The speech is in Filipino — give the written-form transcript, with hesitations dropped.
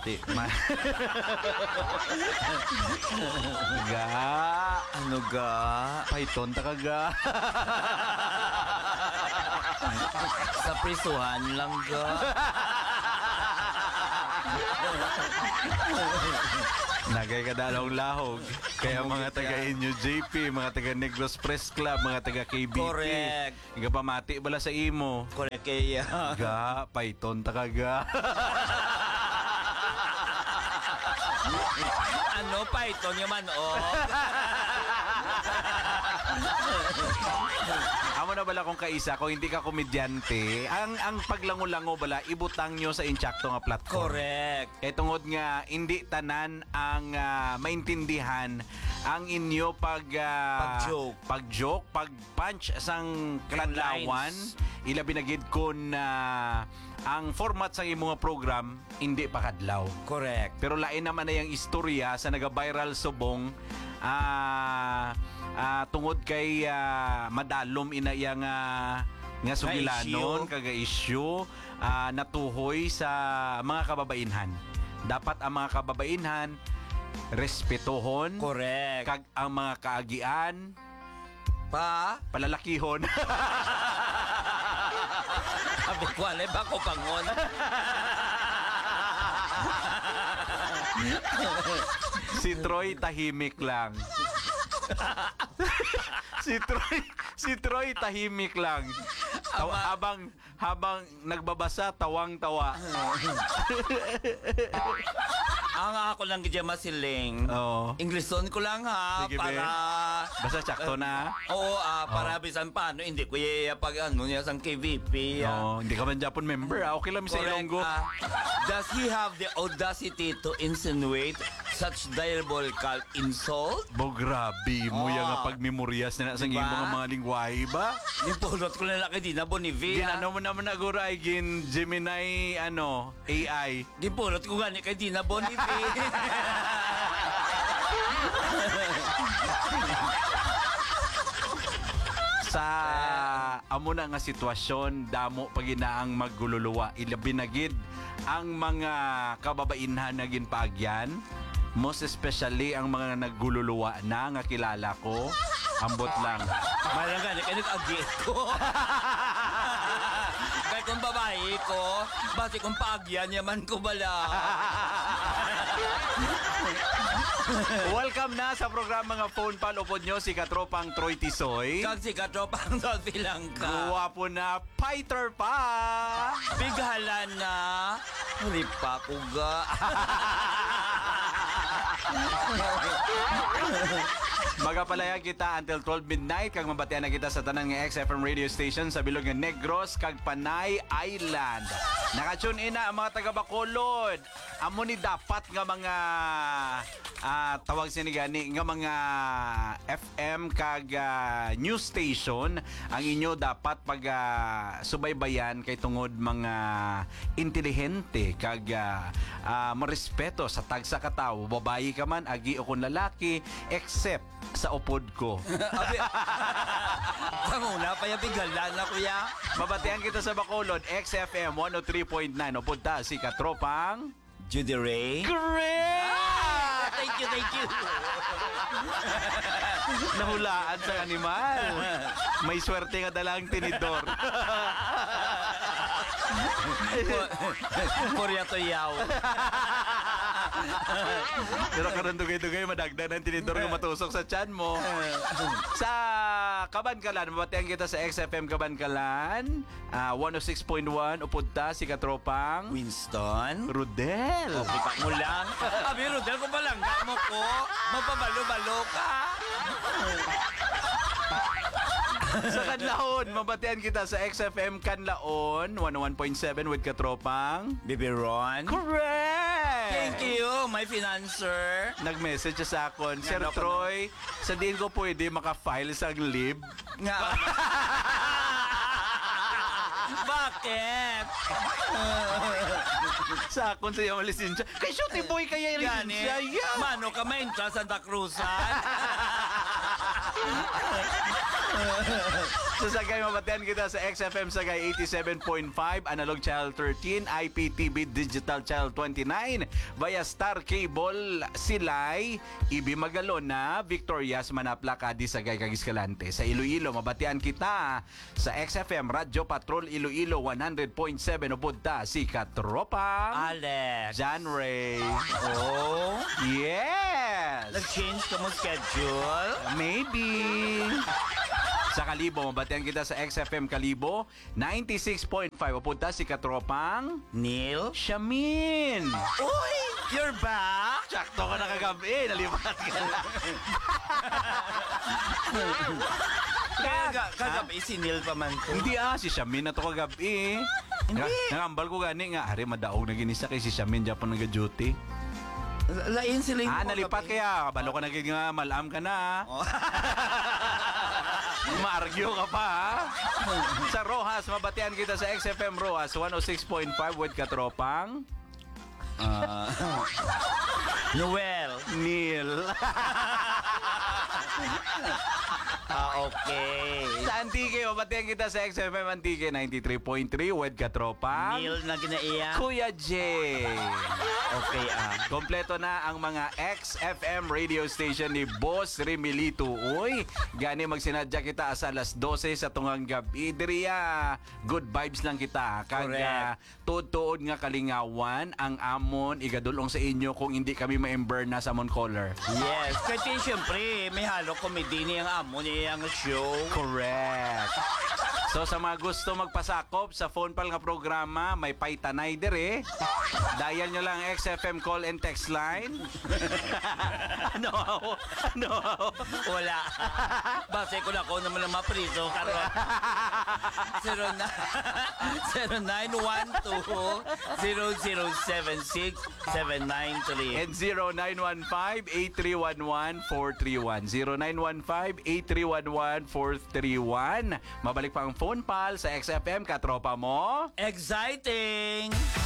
mati. Ga, Ano ga? Python ta ka ga. Sa prisuhan lang ga. Nagay ka dalawang lahog. Kaya mga taga inyo JP, mga taga Negros Press Club, mga taga KBP. Correct. Iga pamati bala sa imo. Correct kaya. Ga, Python ta ka ga. Ano Python yung manok? Amo na bala kung kaisa, kung hindi ka komedyante, ang paglango-lango bala, ibutang nyo sa insyakto nga platform. Correct. Kaya tungod nga, hindi tanan ang maintindihan ang inyo pag-joke, pag-punch sang kadlawan, ila binagid ko na ang format sa imong program, hindi pa kadlaw. Correct. Pero lain naman na yung istorya sa naga-viral subong tungod kay madalom ina yang nga sugilanon kaga issue natuhoy sa mga kababainhan. Dapat ang mga kababainhan respetohon. Correct. Kag ang mga kaagian palalakihon. Abi ko alay ba ko pangon? Si Troy tahimik lang. si Troy tahimik lang. Habang nagbabasa tawang-tawa. Ang ako lang gidya masiling. Oo. Ingleson ko lang ha. Sige, para... Basta sakto na. Oo, para bisan paano. Hindi ko pag ano niya sang KVP. Hindi ka man Japon member. Okay lang sa Ilonggo. Does he have the audacity to insinuate such diabolical insult? Bo, grabe mo yung nga pagmemoryas na sa Diba? mga lingwahe ba? Nipulot ko na lang kay Dina Bonivia. Ginano mo naman na gura ay gin Gemini AI. Nipulot ko gani kay Dina Bonivia. Sa amo na nga sitwasyon, damo paginaang maggululuwa. Ilabinagid ang mga kababainhan na ginpaagyan. Most especially ang mga naggululuwa na nga kilala ko. Ambot lang. Mayroon gani kay nag-agi ko. Kaya kung babae ko, basi kung paagyan yaman ko bala. Welcome na sa programa nga Phone Pal. Upod nyo si Katropang Troy Tisoy. Kag si Katropang Dolphy lang ka. Guwapo na fighter pa. Bighalan na. Huli pa ko ga. Magapalaya kita until 12 midnight kag mabatian na kita sa tanan nga XFM radio station sa bilog nga Negros kag Panay Island. Naka-tune in na ang mga taga Bacolod. Amo ni dapat nga mga tawag sinigani nga mga FM kag news station ang inyo dapat pag subaybayan kay tungod mga intelihente kag marespeto sa tagsa ka tawo, babayi ka man agi o kun lalaki, except sa upod ko. Tanguna pa yung bighalan na kuya. Mabatian kita sa Bacolod, XFM 103.9. Upod ta si Katropang Judy Ray. Great! Thank you. Nahulaan sa animal. May swerte nga dalang tinidor. Korea to yaw. Pero karon dugay-dugay madagdag ng tinidor nga matusok sa tiyan mo. Sa Kabankalan, mabatian kita sa XFM Kabankalan, 106.1. Upod ta si Katropang Winston. Rodel. Kita mo lang. Abi, Rodel, kung balangga mo ko, mapabalo-balo ka. Sa Kanlaon, mabatian kita sa XFM Kanlaon, 101.7 with Katropang Bibi Ron. Correct! Thank you, my financer. Nag-message siya sa akin, Sir Ano ka Troy, sa din ko pwede maka-file sa leave. Nga. Bakit? Sa akin sa iyong lisensya. Kay Shooty Boy kaya yung Gani, lisensya. Yeah. mano ka main sa Santa Cruzan? Sa Sagay, mabatian kita sa XFM Sagay 87.5, Analog Channel 13, IPTV Digital Channel 29, via Star Cable, Silay, Ibi Magalona, Victorias, Manapla, Cadiz, Sagay, Cagiscalante. Sa Iloilo, mabatian kita sa XFM Radyo Patrol Iloilo 100.7, Upudta, si Katropa, Alex. John Ray. Oh, Yes! nag-change ka mo schedule? Maybe. Sa Kalibo, mabatian kita sa XFM Kalibo 96.5. Upunta si Katropang Neil? Shamin. Uy, you're back? Sakto ka na kagabi. Nalipat ka na. Kagabi si Neil pa man ko. Hindi si Shamin na to kagabi. Hindi. Nangambal ko gani nga. Ari, madaog na ginisa kay si Shamin Japan nag-duty. Lain sila yung Nalipat kaya. Balo ka na nga, malam ka na. Maargyo ka pa, ha? Sa Rojas, mabatian kita sa XFM Rojas 106.5 with Katropang Noel. Neil. Okay. Sa Antique, mabatian kita sa XFM Antique 93.3 with Katropang Neil na ginaiya. Kuya J. Okay, Kompleto na ang mga XFM radio station ni Boss Remilito. Uy, gani magsinadya kita sa alas 12 sa tungang gabi. Diriya, good vibes lang kita. Kaga, tuod nga kalingawan ang amon igadulong sa inyo kung hindi kami ma-ember na sa Mon Caller. Yes. Kasi siyempre, may halo komedi niyang amo niyang show. Correct. So sa mga gusto magpasakop sa phone pal nga programa, may paitanay dire. Dial nyo lang XFM call and text line. Ano? Wala. Base ko na ako naman ang mapriso. Karo. 0912-0076-793. And 0915-8311-431. 0915-8311-431. Mabalik pa ang phone pal sa XFM, katropa mo. Exciting!